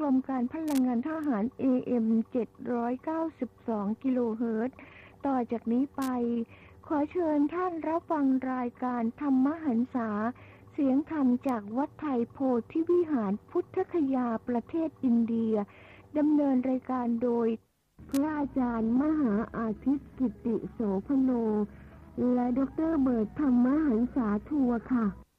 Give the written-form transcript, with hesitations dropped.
กรมการพลังงานทหาร AM 792 กิโลเฮิรตซ์ต่อจากนี้ไปขอเชิญท่านรับฟังรายการธรรมหันษาเสียงธรรมจากวัดไทยโพธิวิหารพุทธคยาประเทศอินเดียดำเนินรายการโดยพระอาจารย์มหาอาทิตย์กิติโสพโนและดร.เบิร์ตธรรมหันษาทัวร์ค่ะ